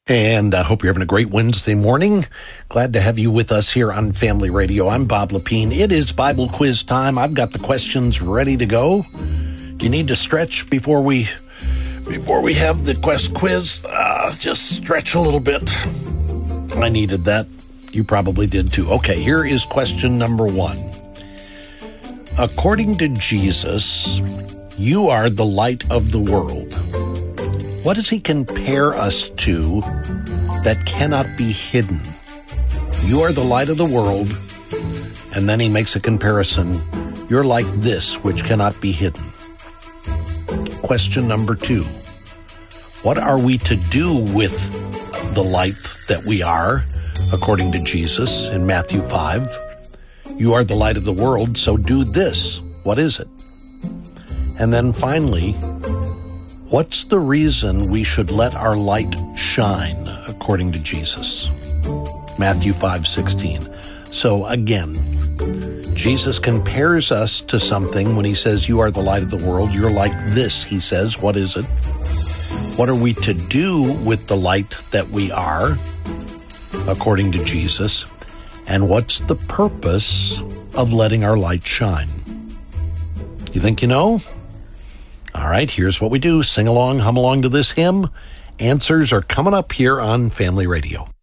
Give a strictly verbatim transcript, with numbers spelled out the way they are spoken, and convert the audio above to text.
And I hope you're having a great Wednesday morning. Glad to have you with us here on Family Radio. I'm Bob Lepine. It is Bible quiz time. I've got the questions ready to go. You need to stretch before we before we have the quest quiz. Uh, just stretch a little bit. I needed that. You probably did too. Okay, here is question number one. According to Jesus, you are the light of the world. What does he compare us to that cannot be hidden? You are the light of the world, and then he makes a comparison. You're like this, which cannot be hidden. Question number two. What are we to do with the light that we are, according to Jesus in Matthew five? You are the light of the world, so do this. What is it? And then finally, what's the reason we should let our light shine, according to Jesus? Matthew five sixteen. So again, Jesus compares us to something when he says, you are the light of the world. You're like this, he says. What is it? What are we to do with the light that we are, according to Jesus? And what's the purpose of letting our light shine? You think you know? All right, here's what we do. Sing along, hum along to this hymn. Answers are coming up here on Family Radio.